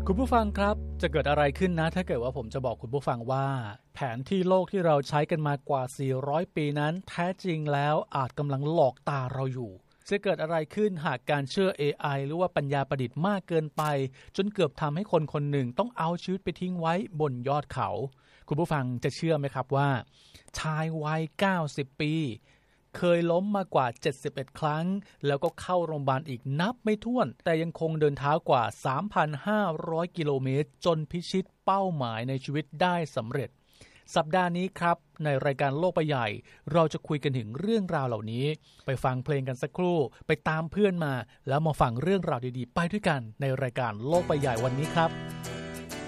คุณผู้ฟังครับจะเกิดอะไรขึ้นนะถ้าเกิดว่าผมจะบอกคุณผู้ฟังว่าแผนที่โลกที่เราใช้กันมากว่า400ปีนั้นแท้จริงแล้วอาจกำลังหลอกตาเราอยู่จะเกิดอะไรขึ้นหากการเชื่อ AI หรือว่าปัญญาประดิษฐ์มากเกินไปจนเกือบทำให้คนคนหนึ่งต้องเอาชีวิตไปทิ้งไว้บนยอดเขาคุณผู้ฟังจะเชื่อไหมครับว่าชายวัย90ปีเคยล้มมากว่า71ครั้งแล้วก็เข้าโรงพยาบาลอีกนับไม่ถ้วนแต่ยังคงเดินเท้ากว่า 3,500 กิโลเมตรจนพิชิตเป้าหมายในชีวิตได้สำเร็จสัปดาห์นี้ครับในรายการโลกใบใหญ่เราจะคุยกันถึงเรื่องราวเหล่านี้ไปฟังเพลงกันสักครู่ไปตามเพื่อนมาแล้วมาฟังเรื่องราวดีๆไปด้วยกันในรายการโลกใบใหญ่วันนี้ครับ